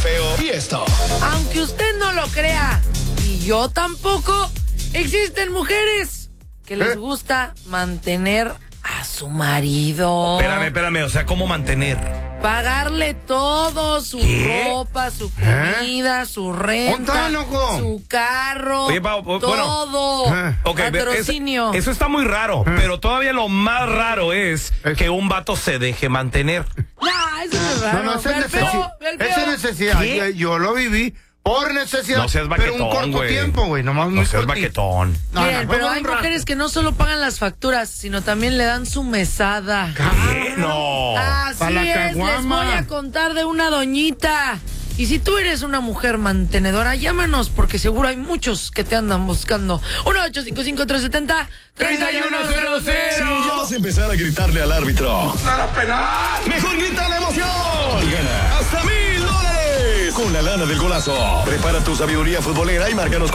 feo y esto. Aunque usted no lo crea, y yo tampoco, existen mujeres que les gusta mantener a su marido. Espérame, o sea, ¿cómo mantener? Pagarle todo, su ropa, su comida, su renta, su carro, Oye, todo. Patrocinio. Eso está muy raro, pero todavía lo más raro es que un vato se deje mantener. No, eso no es raro. No, esa es necesidad. Yo lo viví por necesidad. No seas pero baquetón, un corto güey. tiempo, güey. Nomás No seas baquetón. Miren, pero hay mujeres que no solo pagan las facturas, sino también le dan su mesada. ¿Qué? No. Así es, les voy a contar de una doñita. Y si tú eres una mujer mantenedora, llámanos, porque seguro hay muchos que te andan buscando. 1-855-370-3100. Si ya vas a empezar a gritarle al árbitro. ¡Nada penal! ¡Mejor grita la emoción! Y gana hasta $1,000 con la lana del golazo. Prepara tu sabiduría futbolera y márcanos